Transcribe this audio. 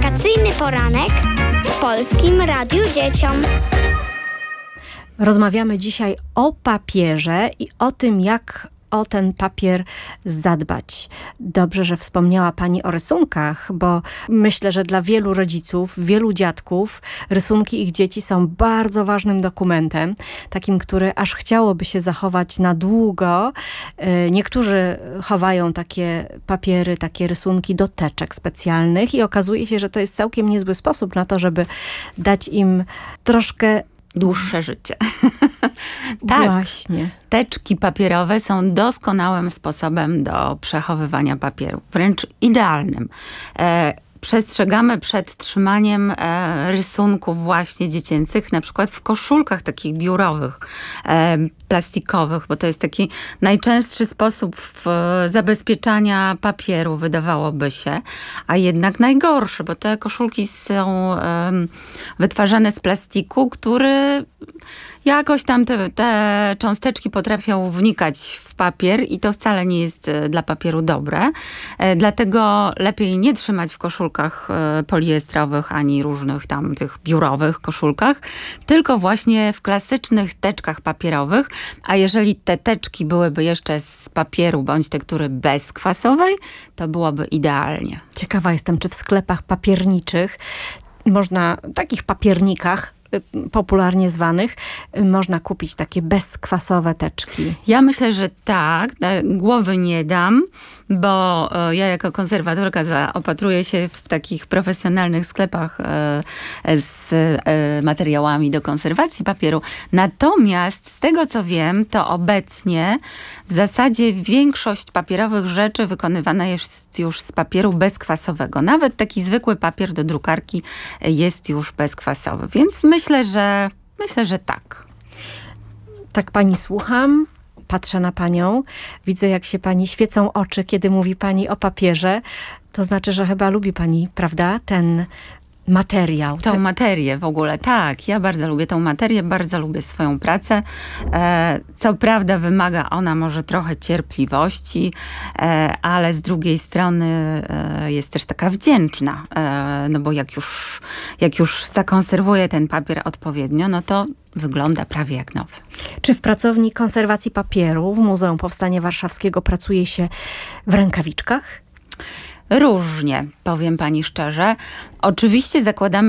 Edukacyjny poranek w Polskim Radiu Dzieciom. Rozmawiamy dzisiaj o papierze i o tym, jak o ten papier zadbać. Dobrze, że wspomniała Pani o rysunkach, bo myślę, że dla wielu rodziców, wielu dziadków rysunki ich dzieci są bardzo ważnym dokumentem, takim, który aż chciałoby się zachować na długo. Niektórzy chowają takie papiery, takie rysunki do teczek specjalnych i okazuje się, że to jest całkiem niezły sposób na to, żeby dać im troszkę dłuższe życie. Tak, właśnie. Teczki papierowe są doskonałym sposobem do przechowywania papieru. Wręcz idealnym. Przestrzegamy przed trzymaniem rysunków właśnie dziecięcych, na przykład w koszulkach takich biurowych, plastikowych, bo to jest taki najczęstszy sposób zabezpieczania papieru, wydawałoby się, a jednak najgorszy, bo te koszulki są wytwarzane z plastiku, który jakoś tam te cząsteczki potrafią wnikać w papier i to wcale nie jest dla papieru dobre. Dlatego lepiej nie trzymać w koszulkach poliestrowych ani różnych tam tych biurowych koszulkach, tylko właśnie w klasycznych teczkach papierowych. A jeżeli te teczki byłyby jeszcze z papieru bądź tektury bezkwasowej, to byłoby idealnie. Ciekawa jestem, czy w sklepach papierniczych można, takich papiernikach popularnie zwanych, można kupić takie bezkwasowe teczki. Ja myślę, że tak. Głowy nie dam, bo ja jako konserwatorka zaopatruję się w takich profesjonalnych sklepach z materiałami do konserwacji papieru. Natomiast z tego, co wiem, to obecnie w zasadzie większość papierowych rzeczy wykonywana jest już z papieru bezkwasowego. Nawet taki zwykły papier do drukarki jest już bezkwasowy. Więc myślę, że tak. Tak pani słucham, patrzę na panią, widzę, jak się pani świecą oczy, kiedy mówi pani o papierze. To znaczy, że chyba lubi pani, prawda, ten materiał. Tą materię w ogóle, tak. Ja bardzo lubię tą materię, bardzo lubię swoją pracę. Co prawda wymaga ona może trochę cierpliwości, ale z drugiej strony jest też taka wdzięczna. No bo jak już zakonserwuję ten papier odpowiednio, no to wygląda prawie jak nowy. Czy w pracowni konserwacji papieru w Muzeum Powstania Warszawskiego pracuje się w rękawiczkach? Różnie, powiem pani szczerze. Oczywiście zakładamy